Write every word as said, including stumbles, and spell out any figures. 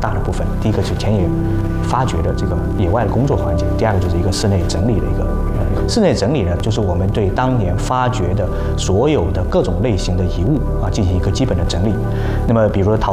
大的部分。第一个是田野发掘的这个野外的工作环节，第二个就是一个室内整理的一个。呃，室内整理呢，就是我们对当年发掘的所有的各种类型的遗物啊进行一个基本的整理。那么，比如说陶